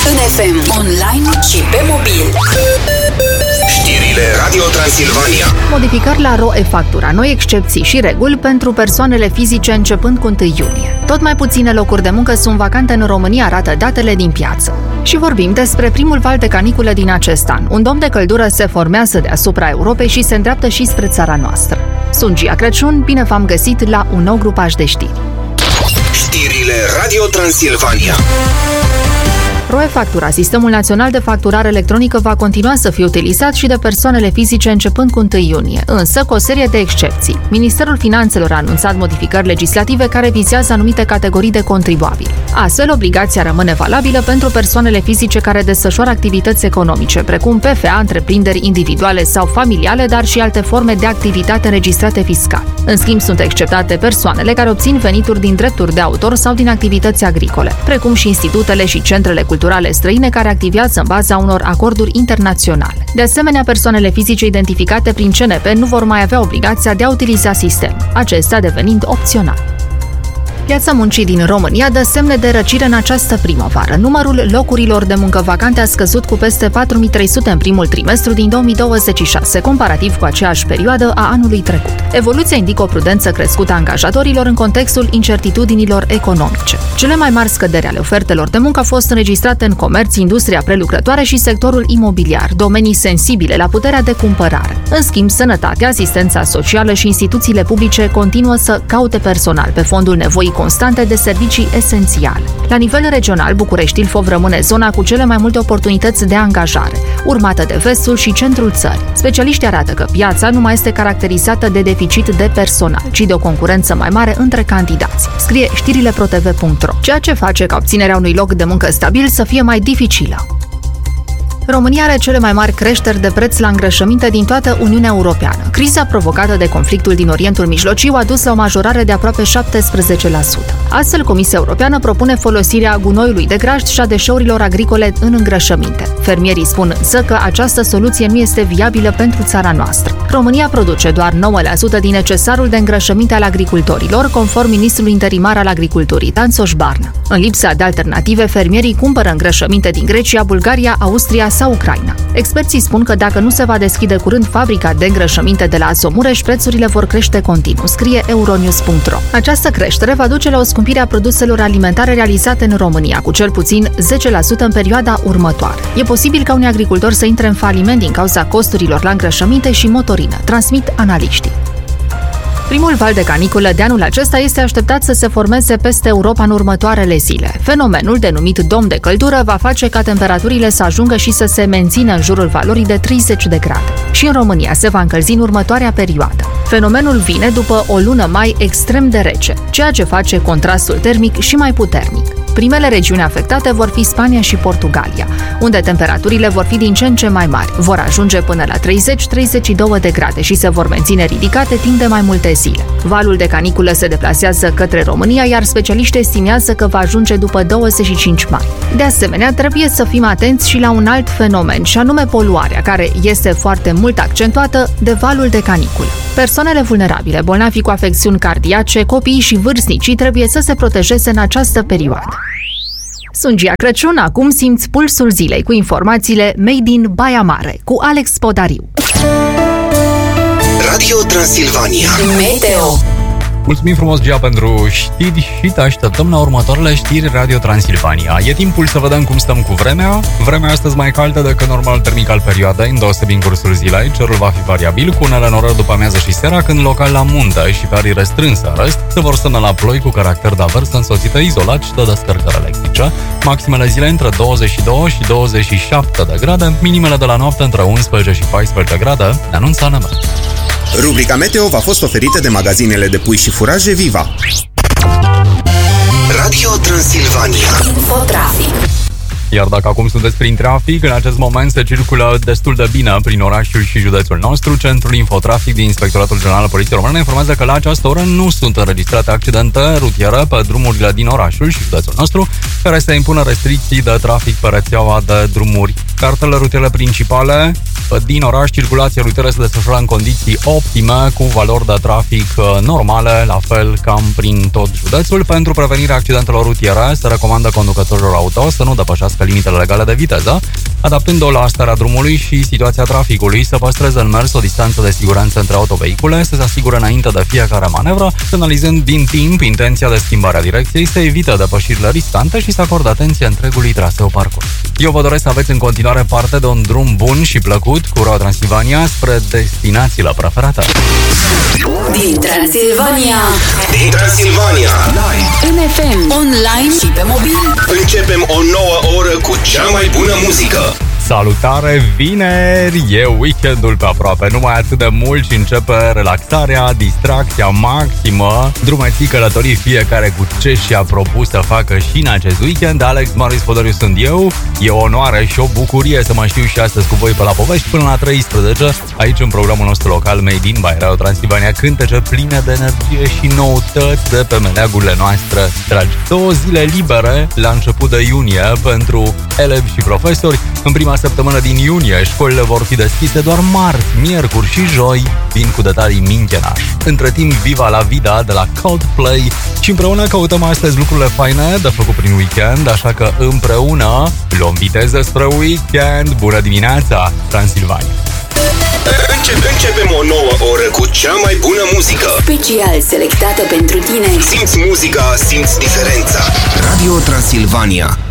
în FM, online și pe mobil. Știrile Radio Transilvania. Modificări la RO-e-factura, noi excepții și reguli pentru persoanele fizice începând cu 1 iulie. Tot mai puține locuri de muncă sunt vacante în România, arată datele din piață. Și vorbim despre primul val de caniculă din acest an. Un dom de căldură se formează deasupra Europei și se îndreaptă și spre țara noastră. Sunt Gia Crăciun, bine v-am găsit la un nou grupaj de știri. Știrile Radio Transilvania. RO-e-factura, Sistemul Național de Facturare Electronică, va continua să fie utilizat și de persoanele fizice începând cu 1 iunie, însă cu o serie de excepții. Ministerul Finanțelor a anunțat modificări legislative care vizează anumite categorii de contribuabili. Astfel, obligația rămâne valabilă pentru persoanele fizice care desfășoară activități economice, precum PFA, întreprinderi individuale sau familiale, dar și alte forme de activitate înregistrate fiscal. În schimb, sunt exceptate persoanele care obțin venituri din drepturi de autor sau din activități agricole, precum și institutele și centrele culturale străine care activează în baza unor acorduri internaționale. De asemenea, persoanele fizice identificate prin CNP nu vor mai avea obligația de a utiliza sistemul, acesta devenind opțional. Piața muncii din România dă semne de răcire în această primăvară. Numărul locurilor de muncă vacante a scăzut cu peste 4.300 în primul trimestru din 2026, comparativ cu aceeași perioadă a anului trecut. Evoluția indică o prudență crescută a angajatorilor în contextul incertitudinilor economice. Cele mai mari scăderi ale ofertelor de muncă au fost înregistrate în comerț, industria prelucrătoare și sectorul imobiliar, domenii sensibile la puterea de cumpărare. În schimb, sănătatea, asistența socială și instituțiile publice continuă să caute personal pe fondul nevoii constante de servicii esențiale. La nivel regional, București Ilfov rămâne zona cu cele mai multe oportunități de angajare, urmată de vestul și centrul țării. Specialiștii arată că piața nu mai este caracterizată de deficit de personal, ci de o concurență mai mare între candidați, scrie știrileprotv.ro, ceea ce face ca obținerea unui loc de muncă stabil să fie mai dificilă. România are cele mai mari creșteri de preț la îngrășăminte din toată Uniunea Europeană. Criza provocată de conflictul din Orientul Mijlociu a dus la o majorare de aproape 17%. Astfel, Comisia Europeană propune folosirea gunoiului de grajd și a deșeurilor agricole în îngrășăminte. Fermierii spun însă că această soluție nu este viabilă pentru țara noastră. România produce doar 9% din necesarul de îngrășăminte al agricultorilor, conform ministrului interimar al agriculturii, Dan Soșbarnă. În lipsa de alternative, fermierii cumpără îngrășăminte din Grecia, Bulgaria, Austria sau Ucraina. Experții spun că dacă nu se va deschide curând fabrica de îngrășăminte de la Azomureș, prețurile vor crește continuu, scrie Euronews.ro. Această creștere va duce la o scumpire a produselor alimentare realizate în România, cu cel puțin 10% în perioada următoare. E posibil ca unii agricultori să intre în faliment din cauza costurilor la îngrășăminte și motorină, transmit analiștii. Primul val de caniculă de anul acesta este așteptat să se formeze peste Europa în următoarele zile. Fenomenul, denumit dom de căldură, va face ca temperaturile să ajungă și să se mențină în jurul valorii de 30 de grade. Și în România se va încălzi în următoarea perioadă. Fenomenul vine după o lună mai extrem de rece, ceea ce face contrastul termic și mai puternic. Primele regiuni afectate vor fi Spania și Portugalia, unde temperaturile vor fi din ce în ce mai mari. Vor ajunge până la 30-32 de grade și se vor menține ridicate timp de mai multe zile. Valul de caniculă se deplasează către România, iar specialiștii estimează că va ajunge după 25 mai. De asemenea, trebuie să fim atenți și la un alt fenomen, și anume poluarea, care este foarte mult accentuată de valul de caniculă. Persoanele vulnerabile, bolnavi cu afecțiuni cardiace, copiii și vârstnicii trebuie să se protejeze în această perioadă. Sunt Gia Crăciun, acum simți pulsul zilei cu informațiile Made in Baia Mare, cu Alex Podariu. Radio Transilvania. Meteo. Mulțumim frumos, Gia, pentru știri și te așteptăm la următoarele știri Radio Transilvania. E timpul să vedem cum stăm cu vremea. Vremea astăzi mai caldă decât normal termic al perioadei, îndeosebi în cursul zilei. Cerul va fi variabil, cu unele norări după amiază și seara, când local la munte și pe arii restrânse în rest se vor semnala ploi cu caracter de avers însoțită izolat și de descărcări electrice. Maximele zilei între 22 și 27 de grade, minimele de la noapte între 11 și 14 grade, ne anunță ANM. Rubrica Meteo v-a fost oferită de magazinele de pui și furaje Viva. Radio Transilvania. Infotrafic. Iar dacă acum sunteți prin trafic, în acest moment se circulă destul de bine prin orașul și județul nostru. Centrul Infotrafic din Inspectoratul General al Poliției Române informează că la această oră nu sunt înregistrate accidente rutiere pe drumurile din orașul și județul nostru, care se impună restricții de trafic pe rețeaua de drumuri. Cartele rutiere principale din oraș, circulația rutieră se desfășoară în condiții optime, cu valori de trafic normale, la fel cam prin tot județul. Pentru prevenirea accidentelor rutiere, se recomandă conducătorilor auto să nu depășească depășească limitele legale de viteză, adaptând-o la starea drumului și situația traficului, să păstreze în mers o distanță de siguranță între autovehicule, să se asigure înainte de fiecare manevră, analizând din timp intenția de schimbare a direcției, să evite depășirile riscante și să acorde atenție întregului traseu parcurs. Eu vă doresc să aveți în continuare parte de un drum bun și plăcut cu Radio Transilvania spre destinațiile preferate. Din Transilvania. Din Transilvania. În FM, online și pe mobil. Începem o nouă oră cu cea mai bună muzică. Salutare, vineri! E weekendul pe aproape, numai atât de mult și începe relaxarea, distracția maximă, drumeții, călătorii, fiecare cu ce și-a propus să facă și în acest weekend. Alex Marius Podoriu sunt eu, e o onoare și o bucurie să mă știu și astăzi cu voi pe la povești până la 13, aici în programul nostru local Made in by Radio Transilvania, cântece pline de energie și noutăți de pe meleagurile noastre dragi. 2 zile libere la început de iunie pentru elevi și profesori. În prima săptămână din iunie, școlile vor fi deschise doar marți, miercuri și joi, vin cu detalii minchenaș. Între timp, Viva la Vida de la Coldplay și împreună căutăm astăzi lucrurile faine de făcut prin weekend, așa că împreună luăm viteză spre weekend. Bună dimineața, Transilvania! Începem o nouă oră cu cea mai bună muzică. Special selectată pentru tine. Simți muzica, simți diferența. Radio Transilvania.